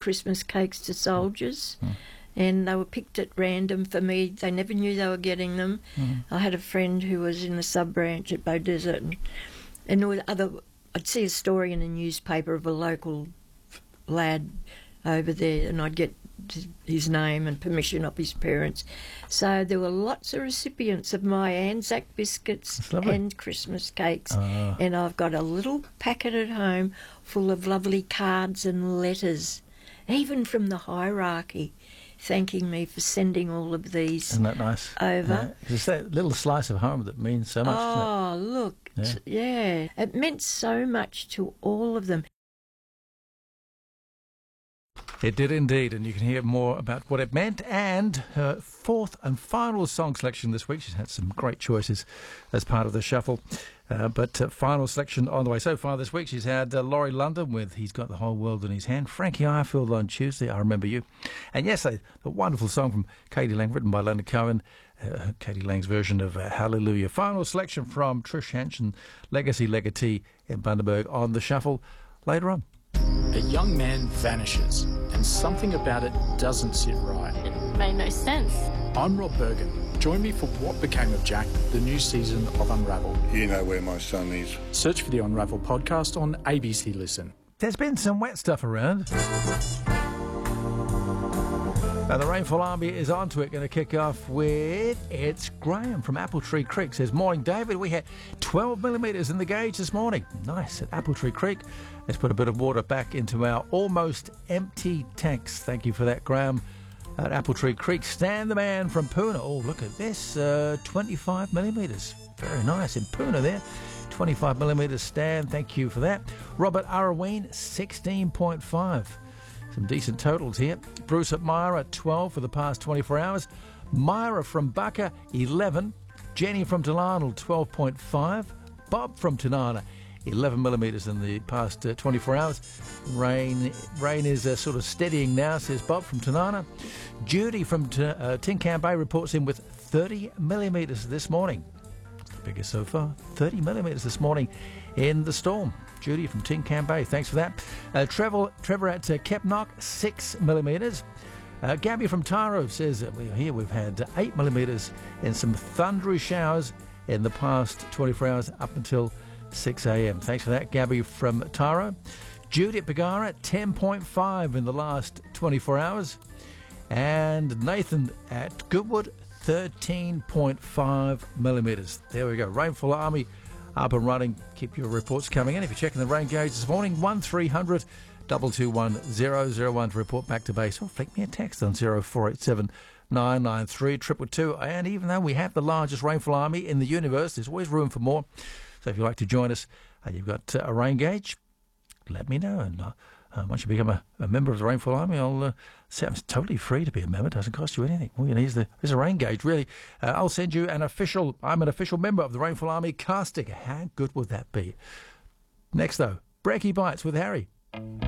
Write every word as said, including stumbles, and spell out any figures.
Christmas cakes to soldiers. Mm. And they were picked at random for me. They never knew they were getting them. Mm. I had a friend who was in the sub-branch at Beaudesert, and, and there were other... I'd see a story in a newspaper of a local lad over there, and I'd get his name and permission of his parents. So there were lots of recipients of my Anzac biscuits and Christmas cakes, uh. and I've got a little packet at home full of lovely cards and letters, even from the hierarchy, thanking me for sending all of these. Isn't that nice? Over. Yeah. It's that little slice of home that means so much. Oh, look. Yeah. yeah. It meant so much to all of them. It did indeed, and you can hear more about what it meant and her fourth and final song selection this week. She's had some great choices as part of the shuffle, uh, but uh, final selection on the way. So far this week she's had uh, Laurie London with He's Got the Whole World in His Hand, Frankie Ifield on Tuesday, I Remember You, and yes, a, a wonderful song from Katie Lang written by Leonard Cohen, uh, Katie Lang's version of uh, Hallelujah. Final selection from Trish Hanson, Legacy Legatee in Bundaberg on the shuffle later on. A young man vanishes, and something about it doesn't sit right. It made no sense. I'm Rob Bergen. Join me for What Became of Jack, the new season of Unravel. You know where my son is. Search for the Unravel podcast on A B C Listen. There's been some wet stuff around. Now, the Rainfall Army is onto it, going to kick off with, it's Graham from Apple Tree Creek. Says, morning, David. We had twelve millimetres in the gauge this morning. Nice, at Apple Tree Creek. Let's put a bit of water back into our almost empty tanks. Thank you for that, Graham, at Apple Tree Creek. Stan the man from Puna. Oh, look at this, uh, twenty-five millimetres. Very nice in Puna there. twenty-five millimetres, Stan. Thank you for that. Robert Araween, sixteen point five. Some decent totals here. Bruce at Myra, twelve for the past twenty-four hours. Myra from Bucka, eleven. Jenny from Delarnell, twelve point five. Bob from Tanana, eleven millimetres in the past uh, twenty-four hours. Rain rain is uh, sort of steadying now, says Bob from Tanana. Judy from T- uh, Tincan Bay reports in with thirty millimetres this morning. It's the biggest so far. thirty millimetres this morning in the storm. Judy from Tincan Bay, thanks for that. Uh, Trevor, Trevor at uh, Kepnock, six millimetres. Uh, Gabby from Tyro says that we're here. We've had uh, eight millimetres in some thundery showers in the past twenty-four hours up until six a.m. Thanks for that, Gabby from Tyro. Judy at Pagara, ten point five in the last twenty-four hours. And Nathan at Goodwood, thirteen point five millimetres. There we go. Rainfall Army up and running. Keep your reports coming in. If you're checking the rain gauge this morning, one three hundred two two one zero zero one to report back to base, or flick me a text on zero four eight seven nine nine three two two two. And even though we have the largest rainfall army in the universe, there's always room for more. So if you'd like to join us and you've got uh, a rain gauge, let me know. And uh, uh, once you become a, a member of the Rainfall Army, I'll uh, say I'm totally free to be a member. It doesn't cost you anything. All you need is the, is a rain gauge, really. Uh, I'll send you an official, I'm an official member of the Rainfall Army car sticker. How good would that be? Next, though, Brekkie Bites with Harry.